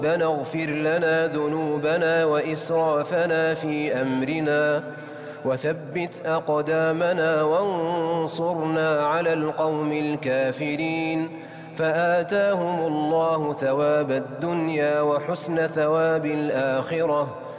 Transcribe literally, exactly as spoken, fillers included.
ربنا اغفر لنا ذنوبنا وإسرافنا في أمرنا وثبت أقدامنا وانصرنا على القوم الكافرين فآتاهم الله ثواب الدنيا وحسن ثواب الآخرة